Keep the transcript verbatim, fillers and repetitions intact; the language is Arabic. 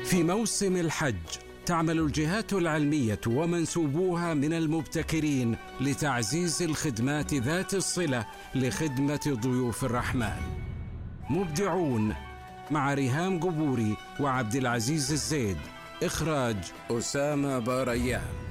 في موسم الحج تعمل الجهات العلمية ومنسوبوها من المبتكرين لتعزيز الخدمات ذات الصلة لخدمة ضيوف الرحمن. مبدعون مع ريهام قبوري وعبد العزيز الزيد. إخراج أسامة باريان.